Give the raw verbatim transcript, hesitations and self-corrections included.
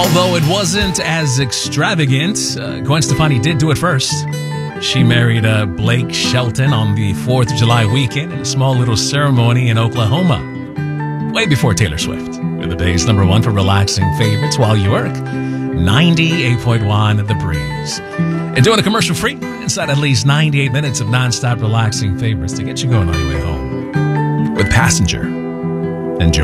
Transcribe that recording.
Although it wasn't as extravagant, uh, Gwen Stefani did do it first. She married uh, Blake Shelton on the fourth of July weekend in a small little ceremony in Oklahoma. Way before Taylor Swift. With the day's number one for relaxing favorites while you work. ninety-eight point one The Breeze. And doing a commercial free inside at least ninety-eight minutes of nonstop relaxing favorites to get you going on your way home. With Passenger. Enjoy.